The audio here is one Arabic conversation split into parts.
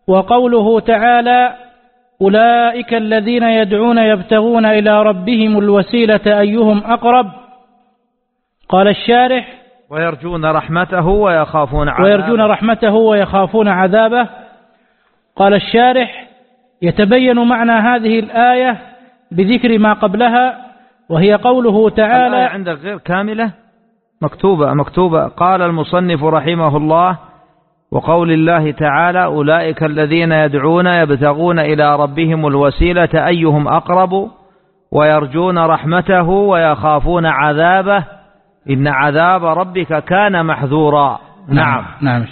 وقوله تعالى: أولئك الذين يدعون يبتغون إلى ربهم الوسيلة أيهم أقرب. قال الشارح: ويرجون رحمته ويخافون عذابه. قال الشارح: يتبين معنى هذه الآية بذكر ما قبلها، وهي قوله تعالى. الآية عندك غير كاملة، مكتوبة. قال المصنف رحمه الله: وقول الله تعالى: أولئك الذين يدعون يبتغون إلى ربهم الوسيلة أيهم أقرب ويرجون رحمته ويخافون عذابه إن عذاب ربك كان محذورا. نعم.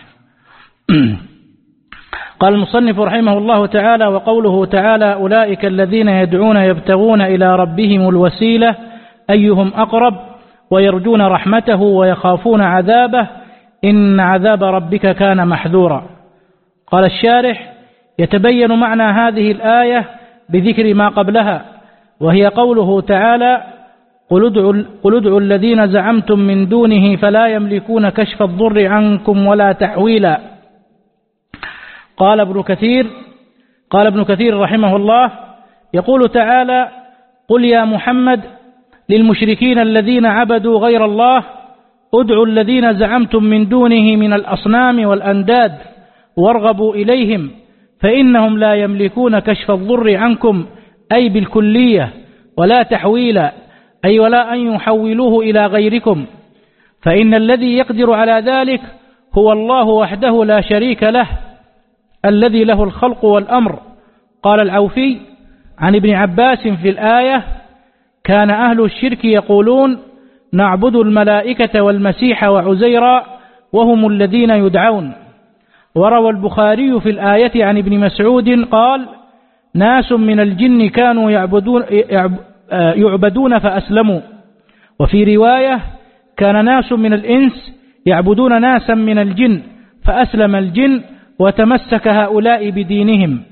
قال المصنف رحمه الله تعالى: وقوله تعالى: أولئك الذين يدعون يبتغون إلى ربهم الوسيلة أيهم أقرب ويرجون رحمته ويخافون عذابه إن عذاب ربك كان محذورا. قال الشارح: يتبين معنى هذه الآية بذكر ما قبلها، وهي قوله تعالى: قل ادعوا الذين زعمتم من دونه فلا يملكون كشف الضر عنكم ولا تحويلا. قال ابن كثير رحمه الله: يقول تعالى: قل يا محمد للمشركين الذين عبدوا غير الله ادعوا الذين زعمتم من دونه من الأصنام والأنداد وارغبوا إليهم فإنهم لا يملكون كشف الضر عنكم أي بالكلية ولا تحويلا أي ولا أن يحولوه إلى غيركم، فإن الذي يقدر على ذلك هو الله وحده لا شريك له الذي له الخلق والأمر. قال العوفي عن ابن عباس في الآية: كان أهل الشرك يقولون نعبد الملائكة والمسيح وعزيرا وهم الذين يدعون. وروى البخاري في الآية عن ابن مسعود قال: ناس من الجن كانوا يعبدون فأسلموا. وفي رواية: كان ناس من الإنس يعبدون ناسا من الجن فأسلم الجن وتمسك هؤلاء بدينهم.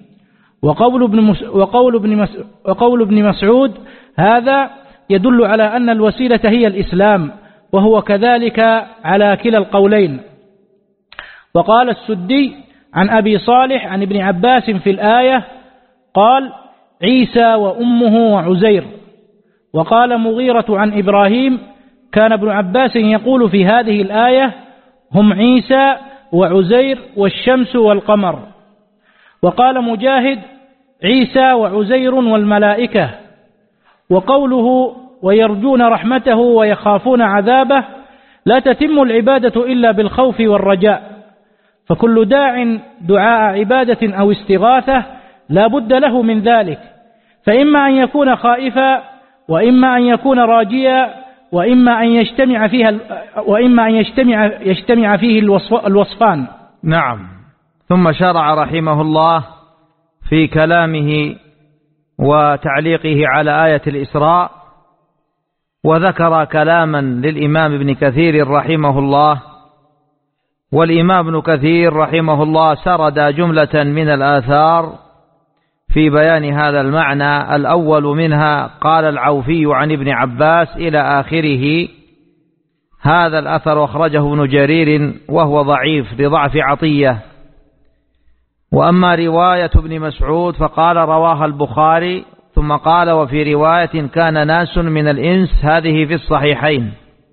وقول ابن مسعود هذا يدل على أن الوسيلة هي الإسلام، وهو كذلك على كلا القولين. وقال السدي عن أبي صالح عن ابن عباس في الآية قال: عيسى وأمه وعزير. وقال مغيرة عن إبراهيم: كان ابن عباس يقول في هذه الآية: هم عيسى وعزير والشمس والقمر. وقال مجاهد: عيسى وعزير والملائكة. وقوله ويرجون رحمته ويخافون عذابه لا تتم العبادة إلا بالخوف والرجاء، فكل دعاء عبادة أو استغاثة لا بد له من ذلك، فإما أن يكون خائفا وإما أن يكون راجيا وإما أن يجتمع فيه الوصفان. نعم. ثم شرع رحمه الله في كلامه وتعليقه على آية الإسراء، وذكر كلاما للإمام ابن كثير رحمه الله. والإمام ابن كثير رحمه الله سرد جملة من الآثار في بيان هذا المعنى. الأول منها قال العوفي عن ابن عباس إلى آخره. هذا الأثر أخرجه ابن جرير وهو ضعيف لضعف عطية. وأما رواية ابن مسعود فقال رواها البخاري، ثم قال وفي رواية كان ناس من الإنس، هذه في الصحيحين.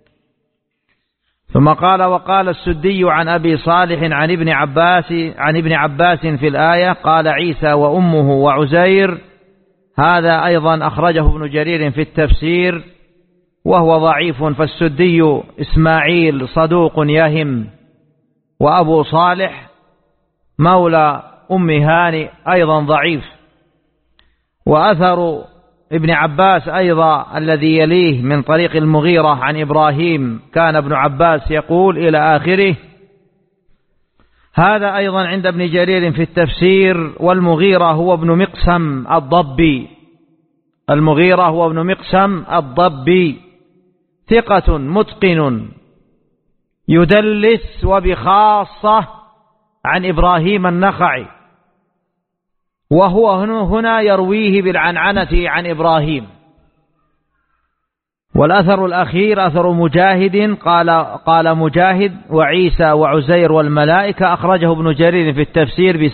ثم قال وقال السدي عن أبي صالح عن ابن عباس في الآية قال عيسى وأمه وعزير، هذا أيضا أخرجه ابن جرير في التفسير وهو ضعيف، فالسدي إسماعيل صدوق يهم، وأبو صالح مولى أم هاني أيضا ضعيف. وأثر ابن عباس أيضا الذي يليه من طريق المغيرة عن إبراهيم كان ابن عباس يقول إلى آخره، هذا أيضا عند ابن جرير في التفسير. والمغيرة هو ابن مقسم الضبي، المغيرة هو ابن مقسم الضبي، ثقة متقن يدلس وبخاصة عن إبراهيم النخعي، وهو هنا يرويه بالعنعنة عن إبراهيم. والأثر الأخير أثر مجاهد قال مجاهد وعيسى وعزير والملائكة، أخرجه ابن جرير في التفسير